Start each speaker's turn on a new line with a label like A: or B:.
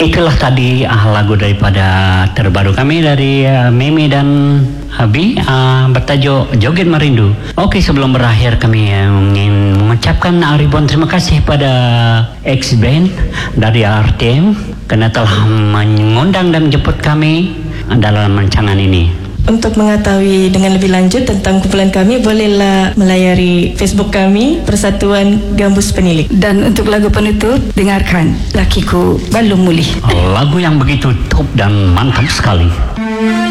A: Itulah tadi lagu daripada terbaru kami dari Mimi dan Abi bertajuk Joget Merindu. Okey, sebelum berakhir kami ingin mengucapkan ribuan terima kasih pada X-Band dari RTM kerana telah mengundang dan menjemput kami dalam rancangan ini.
B: Untuk mengetahui dengan lebih lanjut tentang kumpulan kami, bolehlah melayari Facebook kami, Persatuan Gambus Penilik.
C: Dan untuk lagu penutup, dengarkan Lakiku Belum Mulih.
A: Lagu yang begitu top dan mantap sekali.